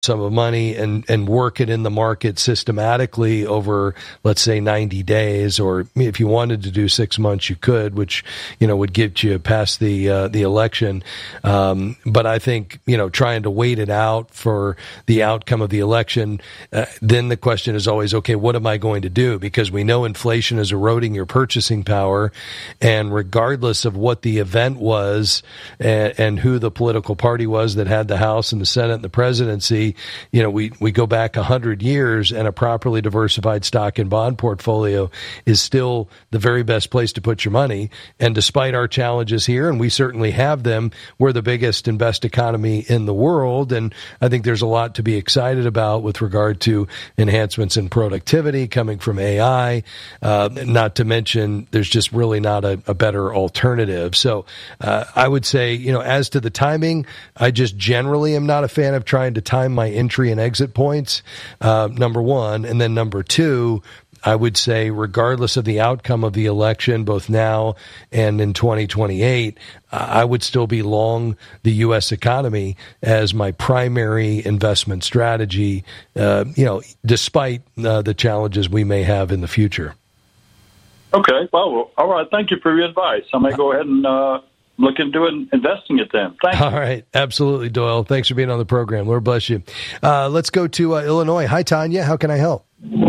sum of money and work it in the market systematically over, let's say, 90 days, or if you wanted to do 6 months, you could, which, would get you past the election. But I think, trying to wait it out for the outcome of the election, then the question is always, okay, what am I going to do? Because we know inflation is eroding your purchasing power, and regardless of what the event was and who the political party was that had the House and the Senate and the presidency, we go back 100 years, and a properly diversified stock and bond portfolio is still the very best place to put your money. And despite our challenges here, and we certainly have them, we're the biggest and best economy in the world. And I think there's a lot to be excited about with regard to enhancements in productivity coming from AI, not to mention there's just really not a better alternative. So I would say, as to the timing, I just generally am not a fan of trying to time my entry and exit points, number one. And then number two, I would say regardless of the outcome of the election, both now and in 2028, I would still be long the U.S. economy as my primary investment strategy, despite the challenges we may have in the future. Okay. Well, all right. Thank you for your advice. I may go ahead and look into it and investing it then. Thank you. All right. Absolutely, Doyle. Thanks for being on the program. Lord bless you. Let's go to Illinois. Hi, Tanya. How can I help?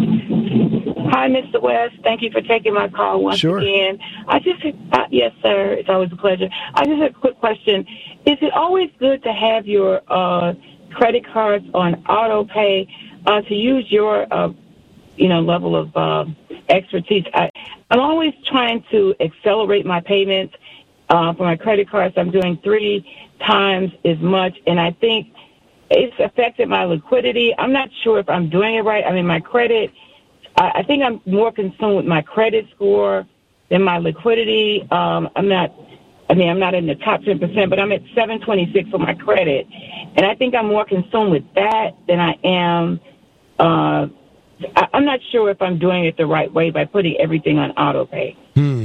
Hi, Mr. West. Thank you for taking my call once again. Yes, sir. It's always a pleasure. I just have a quick question. Is it always good to have your credit cards on auto pay to use your, level of expertise? I'm always trying to accelerate my payments for my credit cards. I'm doing 3 times as much, and I think it's affected my liquidity. I'm not sure if I'm doing it right. I mean, my credit, I think I'm more consumed with my credit score than my liquidity. I'm not in the top 10%, but I'm at 726 for my credit. And I think I'm more consumed with that than I am. I'm not sure if I'm doing it the right way by putting everything on auto pay.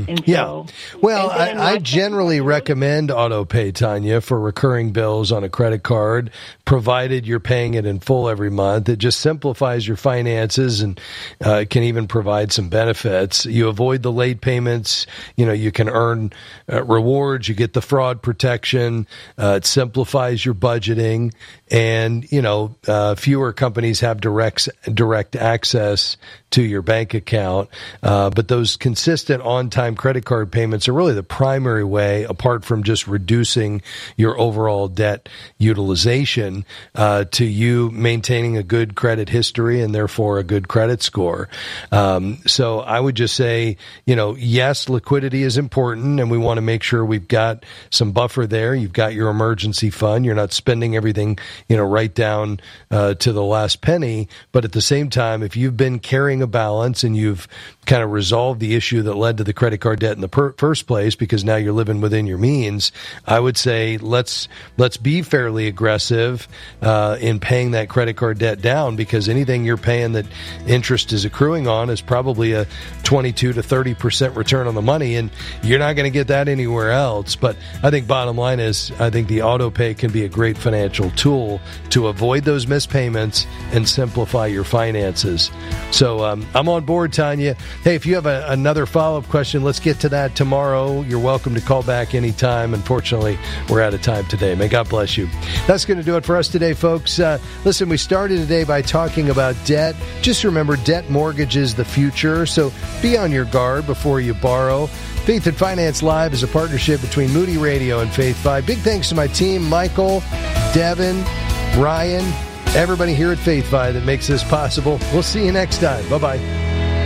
Well, I generally recommend auto pay, Tanya, for recurring bills on a credit card, provided you're paying it in full every month. It just simplifies your finances and can even provide some benefits. You avoid the late payments. You can earn rewards. You get the fraud protection. It simplifies your budgeting. And, fewer companies have direct access to your bank account. But those consistent on-time credit card payments are really the primary way, apart from just reducing your overall debt utilization, to you maintaining a good credit history and therefore a good credit score. So I would just say, yes, liquidity is important, and we want to make sure we've got some buffer there. You've got your emergency fund. You're not spending everything, right down to the last penny. But at the same time, if you've been carrying a balance and you've kind of resolved the issue that led to the credit card debt in the first place, because now you're living within your means, I would say let's be fairly aggressive in paying that credit card debt down, because anything you're paying that interest is accruing on is probably a 22 to 30% return on the money, and you're not going to get that anywhere else. But I think bottom line is, I think the auto pay can be a great financial tool to avoid those missed payments and simplify your finances. So I'm on board, Tanya. Hey, if you have another follow-up question, let's get to that tomorrow. You're welcome to call back anytime. Unfortunately, we're out of time today. May God bless you. That's going to do it for us today, folks. Listen, we started today by talking about debt. Just remember, debt mortgages the future, so be on your guard before you borrow. Faith and Finance Live is a partnership between Moody Radio and Faith 5. Big thanks to my team, Michael, Devin, Ryan, everybody here at Faith 5 that makes this possible. We'll see you next time. Bye-bye.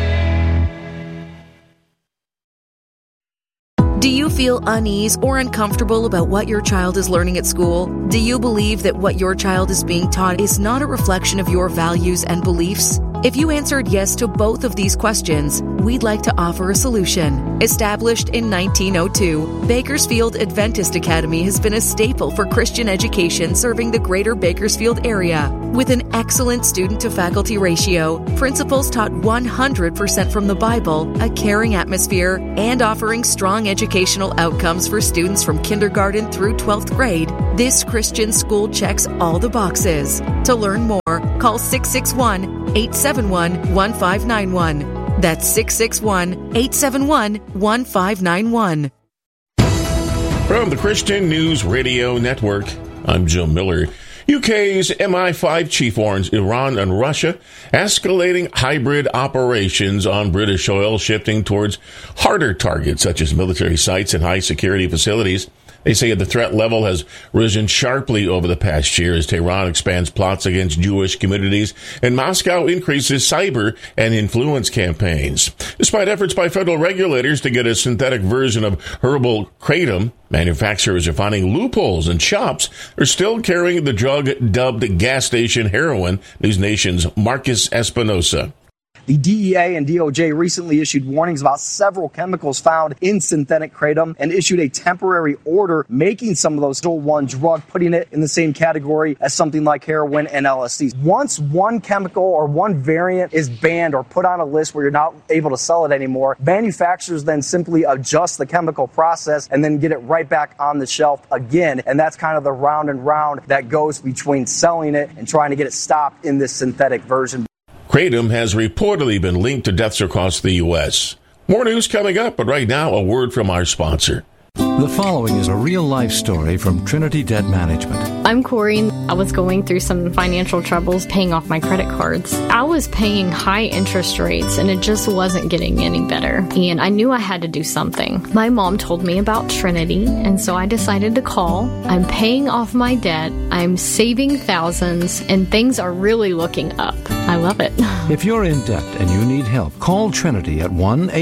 Do you feel unease or uncomfortable about what your child is learning at school? Do you believe that what your child is being taught is not a reflection of your values and beliefs? If you answered yes to both of these questions, we'd like to offer a solution. Established in 1902, Bakersfield Adventist Academy has been a staple for Christian education serving the greater Bakersfield area. With an excellent student-to-faculty ratio, principals taught 100% from the Bible, a caring atmosphere, and offering strong educational outcomes for students from kindergarten through 12th grade, this Christian school checks all the boxes. To learn more, call 661-871-1591. That's 661-871-1591. From the Christian News Radio Network, I'm Joe Miller. UK's MI5 chief warns Iran and Russia escalating hybrid operations on British soil, shifting towards harder targets such as military sites and high security facilities. They say the threat level has risen sharply over the past year as Tehran expands plots against Jewish communities and Moscow increases cyber and influence campaigns. Despite efforts by federal regulators to get a synthetic version of herbal kratom, manufacturers are finding loopholes, and shops are still carrying the drug dubbed gas station heroin. News Nation's Marcus Espinosa. The DEA and DOJ recently issued warnings about several chemicals found in synthetic kratom and issued a temporary order making some of those one drug, putting it in the same category as something like heroin and LSD. Once one chemical or one variant is banned or put on a list where you're not able to sell it anymore, manufacturers then simply adjust the chemical process and then get it right back on the shelf again. And that's kind of the round and round that goes between selling it and trying to get it stopped in this synthetic version. Kratom has reportedly been linked to deaths across the U.S. More news coming up, but right now, a word from our sponsor. The following is a real-life story from Trinity Debt Management. I'm Corey. I was going through some financial troubles paying off my credit cards. I was paying high interest rates, and it just wasn't getting any better. And I knew I had to do something. My mom told me about Trinity, and so I decided to call. I'm paying off my debt. I'm saving thousands, and things are really looking up. I love it. If you're in debt and you need help, call Trinity at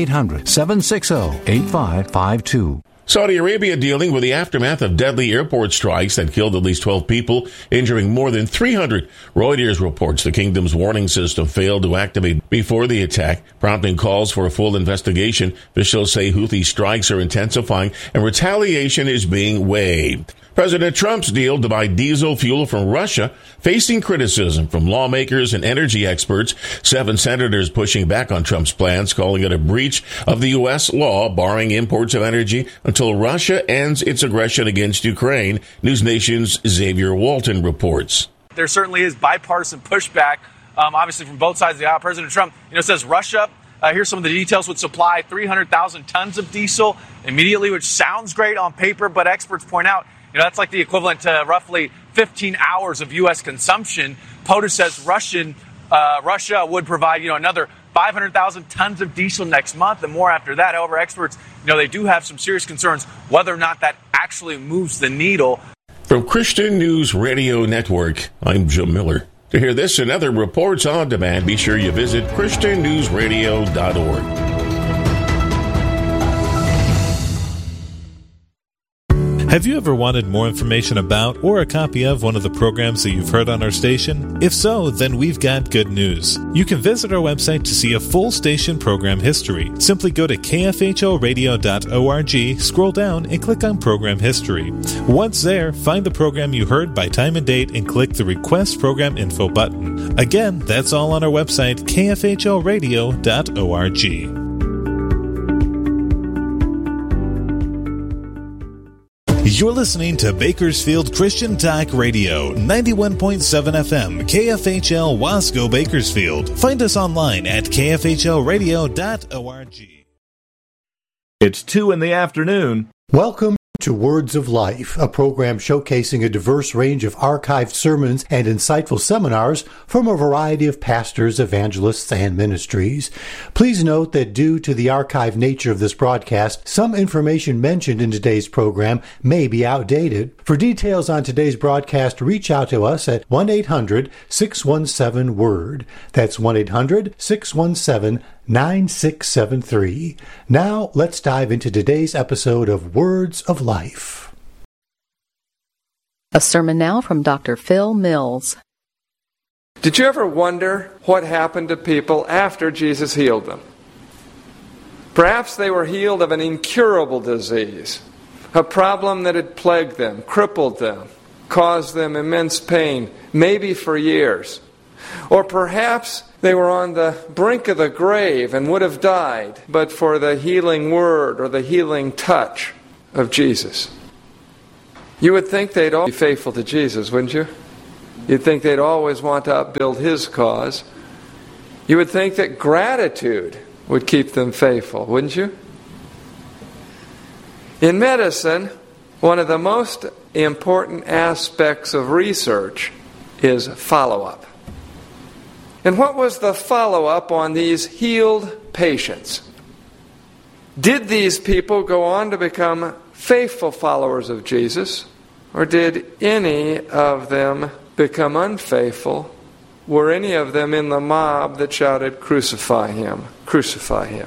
1-800-760-8552. Saudi Arabia dealing with the aftermath of deadly airport strikes that killed at least 12 people, injuring more than 300. Reuters reports the kingdom's warning system failed to activate before the attack, prompting calls for a full investigation. Officials say Houthi strikes are intensifying and retaliation is being waived. President Trump's deal to buy diesel fuel from Russia facing criticism from lawmakers and energy experts. 7 senators pushing back on Trump's plans, calling it a breach of the U.S. law barring imports of energy until Russia ends its aggression against Ukraine. News Nation's Xavier Walton reports. There certainly is bipartisan pushback, obviously from both sides of the aisle. President Trump, says Russia, here's some of the details, would supply 300,000 tons of diesel immediately, which sounds great on paper, but experts point out, that's like the equivalent to roughly 15 hours of U.S. consumption. POTUS says Russia would provide, another 500,000 tons of diesel next month and more after that. However, experts, they do have some serious concerns whether or not that actually moves the needle. From Christian News Radio Network, I'm Joe Miller. To hear this and other reports on demand, be sure you visit ChristianNewsRadio.org. Have you ever wanted more information about or a copy of one of the programs that you've heard on our station? If so, then we've got good news. You can visit our website to see a full station program history. Simply go to kfhoradio.org, scroll down, and click on Program History. Once there, find the program you heard by time and date and click the Request Program Info button. Again, that's all on our website, kfhoradio.org. You're listening to Bakersfield Christian Talk Radio, 91.7 FM, KFHL Wasco, Bakersfield. Find us online at kfhlradio.org. It's 2 in the afternoon. Welcome to Words of Life, a program showcasing a diverse range of archived sermons and insightful seminars from a variety of pastors, evangelists, and ministries. Please note that due to the archived nature of this broadcast, some information mentioned in today's program may be outdated. For details on today's broadcast, reach out to us at 1-800-617-WORD. That's 1-800-617-9673. Now, let's dive into today's episode of Words of Life. A sermon now from Dr. Phil Mills. Did you ever wonder what happened to people after Jesus healed them? Perhaps they were healed of an incurable disease, a problem that had plagued them, crippled them, caused them immense pain, maybe for years. Or perhaps they were on the brink of the grave and would have died, but for the healing word or the healing touch of Jesus. You would think they'd all be faithful to Jesus, wouldn't you? You'd think they'd always want to upbuild His cause. You would think that gratitude would keep them faithful, wouldn't you? In medicine, one of the most important aspects of research is follow-up. And what was the follow-up on these healed patients? Did these people go on to become faithful followers of Jesus? Or did any of them become unfaithful? Were any of them in the mob that shouted, "Crucify him, crucify him"?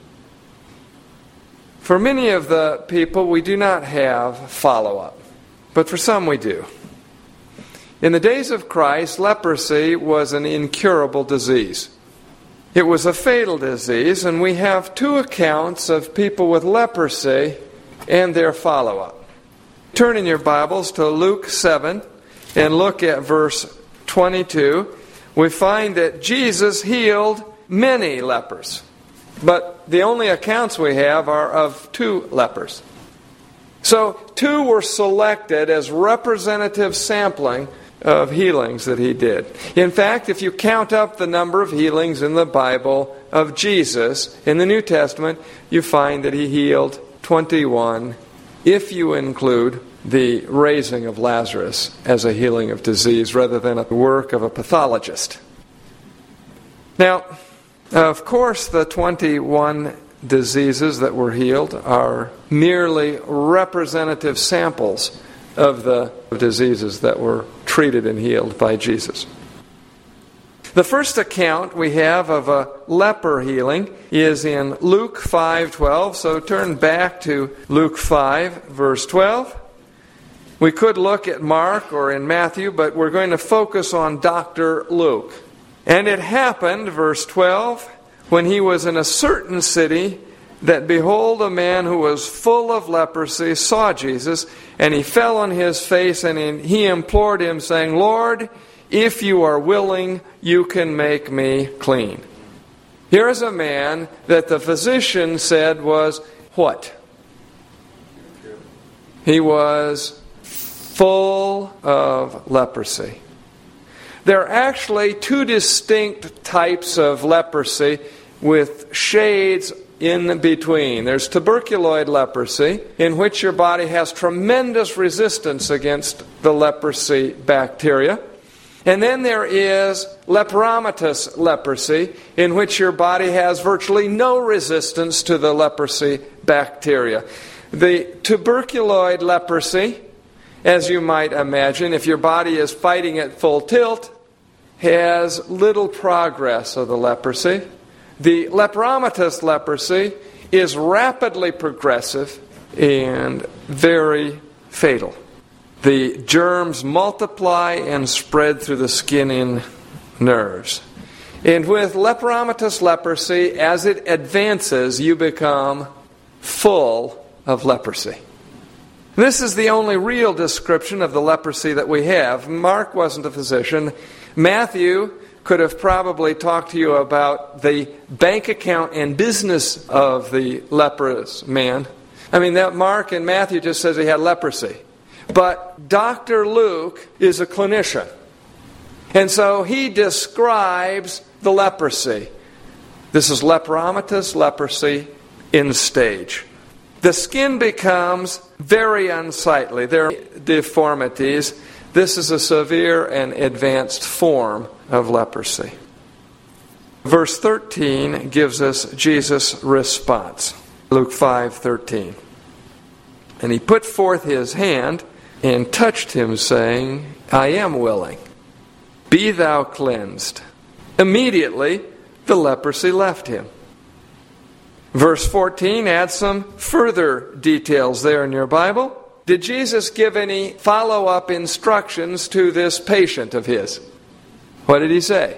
For many of the people, we do not have follow-up. But for some, we do. In the days of Christ, leprosy was an incurable disease. It was a fatal disease, and we have two accounts of people with leprosy and their follow-up. Turn in your Bibles to Luke 7 and look at verse 22. We find that Jesus healed many lepers, but the only accounts we have are of 2 lepers. So 2 were selected as representative sampling of healings that He did. In fact, if you count up the number of healings in the Bible of Jesus in the New Testament, you find that He healed 21, if you include the raising of Lazarus as a healing of disease rather than a work of a pathologist. Now, of course, the 21 diseases that were healed are merely representative samples of the diseases that were treated and healed by Jesus. The first account we have of a leper healing is in Luke 5:12. So turn back to Luke 5, verse 12. We could look at Mark or in Matthew, but we're going to focus on Dr. Luke. And it happened, verse 12, when he was in a certain city, that behold, a man who was full of leprosy saw Jesus, and he fell on his face, and he implored him, saying, "Lord, if you are willing, you can make me clean." Here is a man that the physician said was what? He was full of leprosy. There are actually 2 distinct types of leprosy with shades in between. There's tuberculoid leprosy, in which your body has tremendous resistance against the leprosy bacteria. And then there is lepromatous leprosy, in which your body has virtually no resistance to the leprosy bacteria. The tuberculoid leprosy, as you might imagine, if your body is fighting at full tilt, has little progress of the leprosy. The lepromatous leprosy is rapidly progressive and very fatal. The germs multiply and spread through the skin and nerves. And with lepromatous leprosy, as it advances, you become full of leprosy. This is the only real description of the leprosy that we have. Mark wasn't a physician. Matthew could have probably talked to you about the bank account and business of the leprous man. I mean, that Mark and Matthew just says he had leprosy. But Dr. Luke is a clinician. And so he describes the leprosy. This is lepromatous leprosy in stage. The skin becomes very unsightly. There are deformities. This is a severe and advanced form of leprosy. Verse 13 gives us Jesus' response. Luke 5:13. And he put forth his hand and touched him, saying, "I am willing. Be thou cleansed." Immediately, the leprosy left him. Verse 14 adds some further details there in your Bible. Did Jesus give any follow-up instructions to this patient of his? What did he say?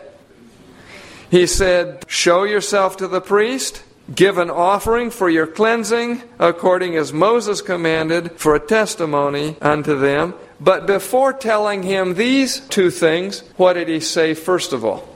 He said, show yourself to the priest, give an offering for your cleansing, according as Moses commanded, for a testimony unto them. But before telling him these two things, what did he say first of all?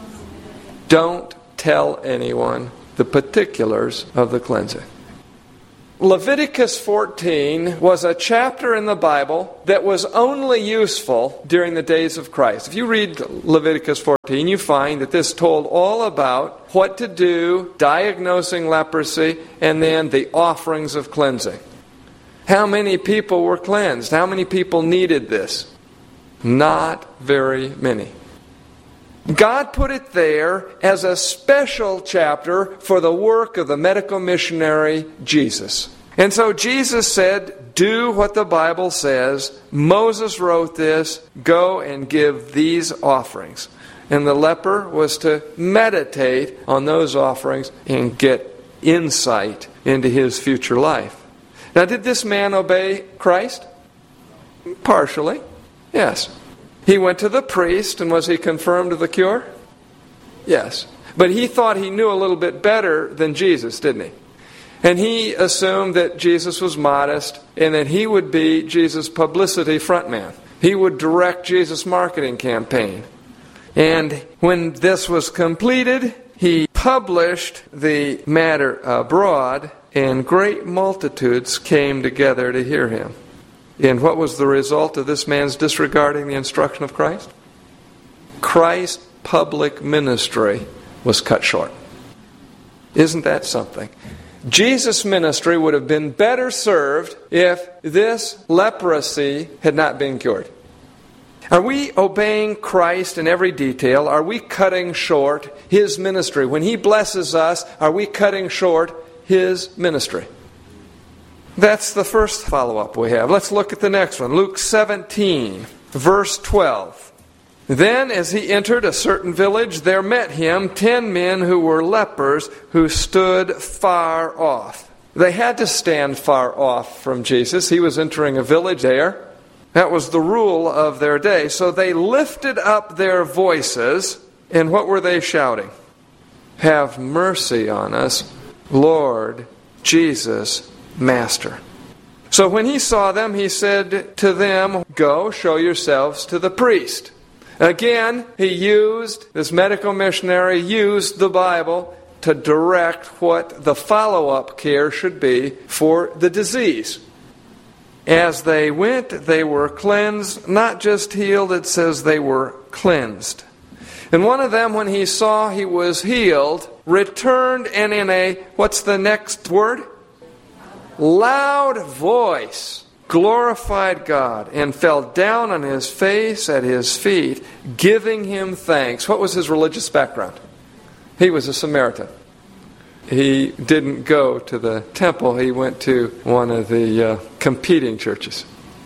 Don't tell anyone the particulars of the cleansing. Leviticus 14 was a chapter in the Bible that was only useful during the days of Christ. If you read Leviticus 14, you find that this told all about what to do, diagnosing leprosy, and then the offerings of cleansing. How many people were cleansed? How many people needed this? Not very many. God put it there as a special chapter for the work of the medical missionary Jesus. And so Jesus said, do what the Bible says. Moses wrote this. Go and give these offerings. And the leper was to meditate on those offerings and get insight into his future life. Now, did this man obey Christ? Partially, yes. He went to the priest, and was he confirmed of the cure? Yes. But he thought he knew a little bit better than Jesus, didn't he? And he assumed that Jesus was modest and that he would be Jesus' publicity frontman. He would direct Jesus' marketing campaign. And when this was completed, he published the matter abroad, and great multitudes came together to hear him. And what was the result of this man's disregarding the instruction of Christ? Christ's public ministry was cut short. Isn't that something? Jesus' ministry would have been better served if this leprosy had not been cured. Are we obeying Christ in every detail? Are we cutting short His ministry? When He blesses us, are we cutting short His ministry? That's the first follow-up we have. Let's look at the next one. Luke 17, verse 12. Then as he entered a certain village, there met him 10 men who were lepers, who stood far off. They had to stand far off from Jesus. He was entering a village there. That was the rule of their day. So they lifted up their voices, and what were they shouting? Have mercy on us, Lord Jesus, Master. So when he saw them, he said to them, go, show yourselves to the priest. Again, this medical missionary used the Bible to direct what the follow-up care should be for the disease. As they went, they were cleansed, not just healed, it says they were cleansed. And one of them, when he saw he was healed, returned and in a, what's the next word? Loud voice glorified God and fell down on his face at his feet, giving him thanks. What was his religious background? He was a Samaritan. He didn't go to the temple. He went to one of the competing churches.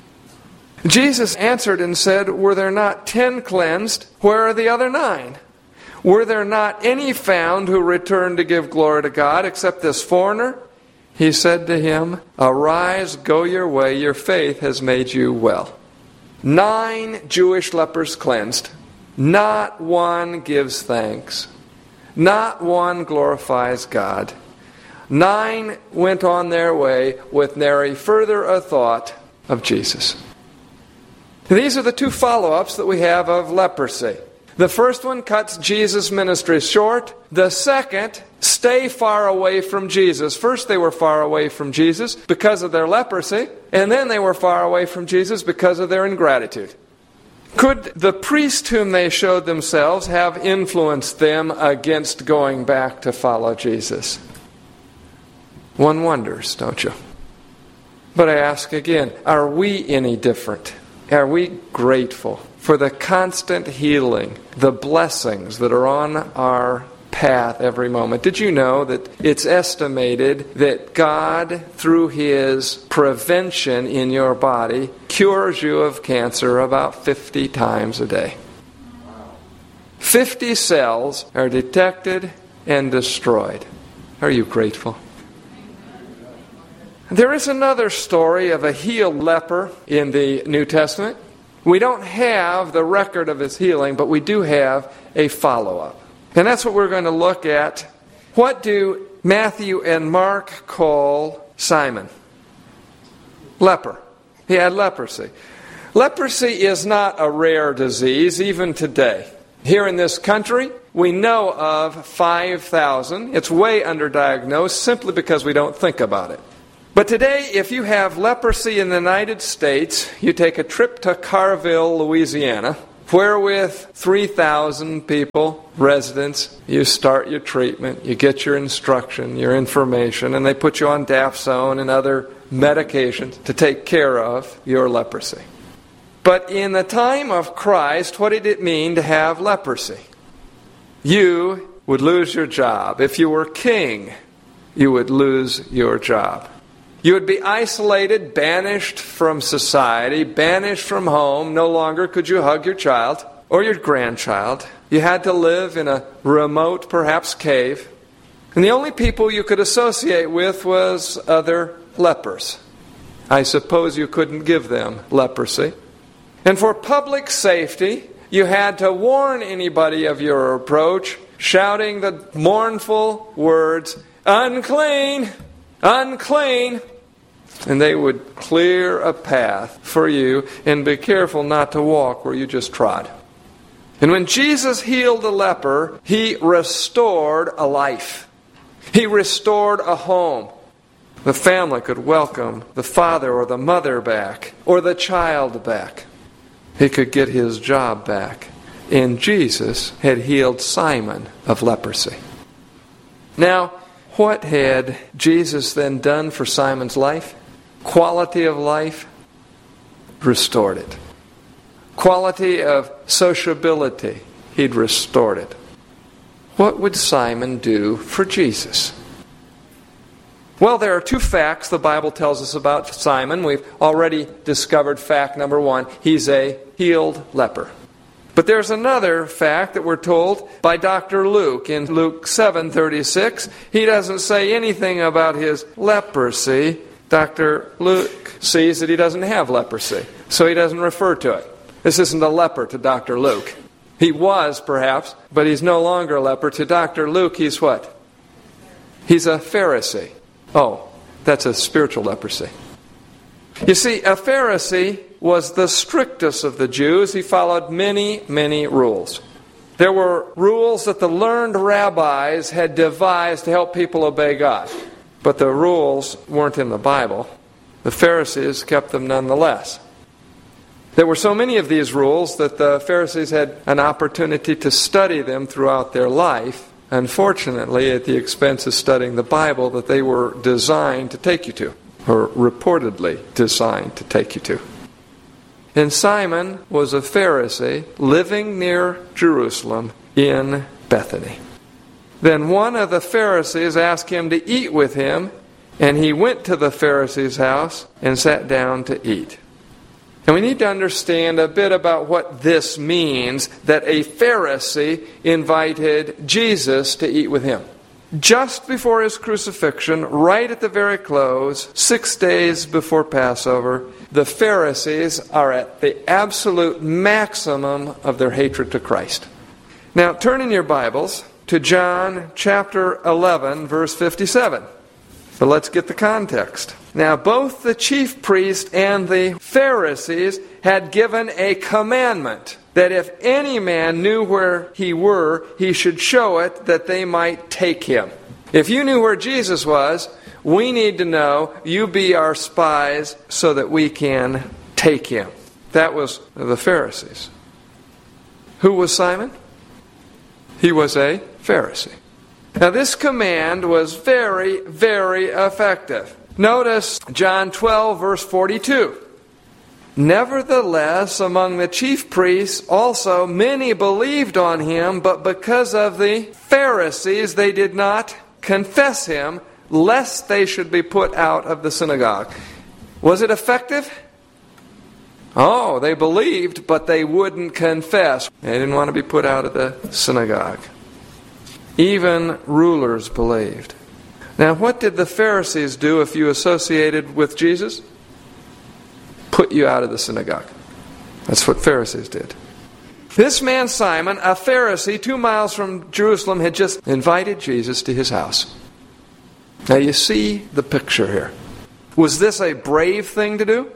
Jesus answered and said, were there not 10 cleansed? Where are the other 9? Were there not any found who returned to give glory to God except this foreigner? He said to him, arise, go your way, your faith has made you well. 9 Jewish lepers cleansed. Not one gives thanks. Not one glorifies God. 9 went on their way with nary further a thought of Jesus. These are the 2 follow-ups that we have of leprosy. The first one cuts Jesus' ministry short. The second, stay far away from Jesus. First they were far away from Jesus because of their leprosy, and then they were far away from Jesus because of their ingratitude. Could the priest whom they showed themselves have influenced them against going back to follow Jesus? One wonders, don't you? But I ask again, are we any different? Are we grateful for the constant healing, the blessings that are on our path every moment? Did you know that it's estimated that God, through His prevention in your body, cures you of cancer about 50 times a day? 50 cells are detected and destroyed. Are you grateful? There is another story of a healed leper in the New Testament. We don't have the record of his healing, but we do have a follow-up. And that's what we're going to look at. What do Matthew and Mark call Simon? Leper. He had leprosy. Leprosy is not a rare disease, even today. Here in this country, we know of 5,000. It's way underdiagnosed simply because we don't think about it. But today, if you have leprosy in the United States, you take a trip to Carville, Louisiana, where with 3,000 people, residents, you start your treatment, you get your instruction, your information, and they put you on Dapsone and other medications to take care of your leprosy. But in the time of Christ, what did it mean to have leprosy? You would lose your job. If you were king, you would lose your job. You would be isolated, banished from society, banished from home. No longer could you hug your child or your grandchild. You had to live in a remote, perhaps, cave. And the only people you could associate with was other lepers. I suppose you couldn't give them leprosy. And for public safety, you had to warn anybody of your approach, shouting the mournful words, "Unclean! Unclean!" And they would clear a path for you and be careful not to walk where you just trod. And when Jesus healed the leper, he restored a life. He restored a home. The family could welcome the father or the mother back, or the child back. He could get his job back. And Jesus had healed Simon of leprosy. Now, what had Jesus then done for Simon's life? Quality of life? Restored it. Quality of sociability? He'd restored it. What would Simon do for Jesus? Well, there are two facts the Bible tells us about Simon. We've already discovered fact number one. He's a healed leper. But there's another fact that we're told by Dr. Luke. In Luke 7:36, he doesn't say anything about his leprosy. Dr. Luke sees that he doesn't have leprosy, so he doesn't refer to it. This isn't a leper to Dr. Luke. He was, perhaps, but he's no longer a leper. To Dr. Luke, he's what? He's a Pharisee. Oh, that's a spiritual leprosy. You see, a Pharisee was the strictest of the Jews. He followed many, many rules. There were rules that the learned rabbis had devised to help people obey God. But the rules weren't in the Bible. The Pharisees kept them nonetheless. There were so many of these rules that the Pharisees had an opportunity to study them throughout their life, unfortunately at the expense of studying the Bible that they were designed to take you to, or reportedly designed to take you to. And Simon was a Pharisee living near Jerusalem in Bethany. Then one of the Pharisees asked him to eat with him, and he went to the Pharisee's house and sat down to eat. And we need to understand a bit about what this means, that a Pharisee invited Jesus to eat with him. Just before his crucifixion, right at the very close, 6 days before Passover, the Pharisees are at the absolute maximum of their hatred to Christ. Now, turn in your Bibles to John chapter 11, verse 57. But let's get the context. Now, both the chief priest and the Pharisees had given a commandment that if any man knew where he were, he should show it that they might take him. If you knew where Jesus was, we need to know, you be our spies so that we can take him. That was the Pharisees. Who was Simon? He was a Pharisee. Now this command was very, very effective. Notice John 12, verse 42. Nevertheless, among the chief priests also many believed on him, but because of the Pharisees they did not confess him, lest they should be put out of the synagogue. Was it effective? Oh, they believed, but they wouldn't confess. They didn't want to be put out of the synagogue. Even rulers believed. Now, what did the Pharisees do if you associated with Jesus? Put you out of the synagogue. That's what Pharisees did. This man Simon, a Pharisee 2 miles from Jerusalem, had just invited Jesus to his house. Now you see the picture here. Was this a brave thing to do?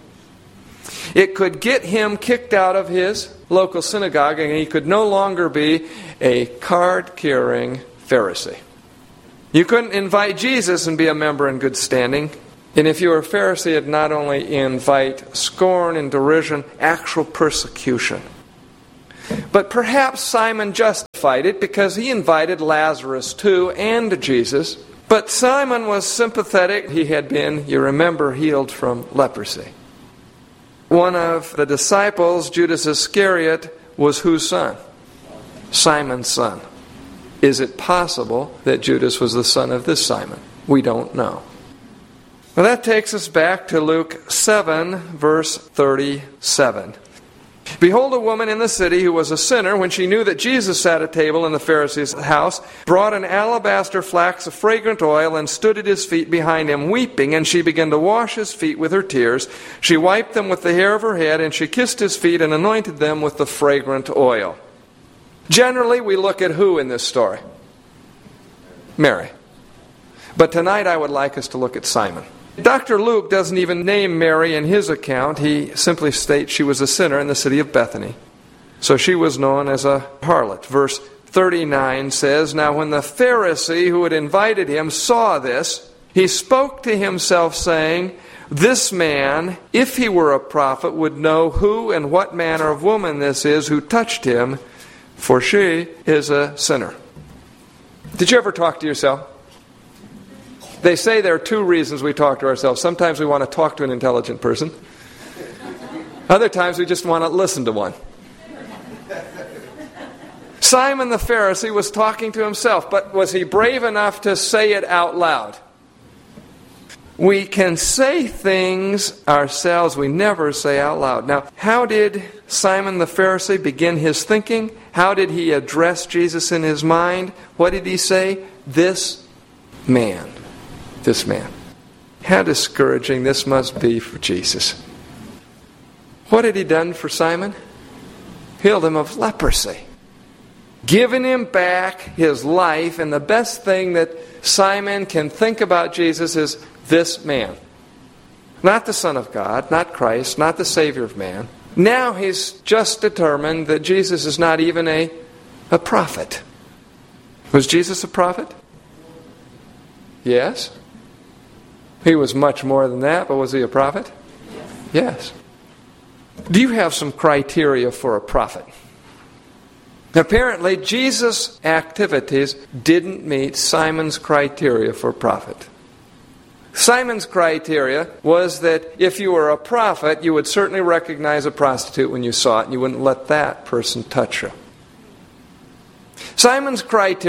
It could get him kicked out of his local synagogue, and he could no longer be a card-carrying Pharisee. You couldn't invite Jesus and be a member in good standing. And if you were a Pharisee, it'd not only invite scorn and derision, actual persecution. But perhaps Simon justified it because he invited Lazarus too and Jesus. But Simon was sympathetic. He had been, you remember, healed from leprosy. One of the disciples, Judas Iscariot, was whose son? Simon's son. Is it possible that Judas was the son of this Simon? We don't know. Well, that takes us back to Luke 7, verse 37. Behold, a woman in the city who was a sinner, when she knew that Jesus sat at table in the Pharisee's house, brought an alabaster flask of fragrant oil and stood at his feet behind him, weeping, and she began to wash his feet with her tears. She wiped them with the hair of her head, and she kissed his feet and anointed them with the fragrant oil. Generally, we look at who in this story? Mary. But tonight I would like us to look at Simon. Dr. Luke doesn't even name Mary in his account. He simply states she was a sinner in the city of Bethany. So she was known as a harlot. Verse 39 says, Now when the Pharisee who had invited him saw this, he spoke to himself, saying, This man, if he were a prophet, would know who and what manner of woman this is who touched him, for she is a sinner. Did you ever talk to yourself? They say there are two reasons we talk to ourselves. Sometimes we want to talk to an intelligent person. Other times we just want to listen to one. Simon the Pharisee was talking to himself, but was he brave enough to say it out loud? We can say things ourselves we never say out loud. Now, how did Simon the Pharisee begin his thinking? How did he address Jesus in his mind? What did he say? This man. This man. How discouraging this must be for Jesus. What had he done for Simon? Healed him of leprosy. Given him back his life, and the best thing that Simon can think about Jesus is this man. Not the Son of God, not Christ, not the Savior of man. Now he's just determined that Jesus is not even a prophet. Was Jesus a prophet? Yes. He was much more than that, but was he a prophet? Yes. Do you have some criteria for a prophet? Apparently, Jesus' activities didn't meet Simon's criteria for a prophet. Simon's criteria was that if you were a prophet, you would certainly recognize a prostitute when you saw it, and you wouldn't let that person touch you. Simon's criteria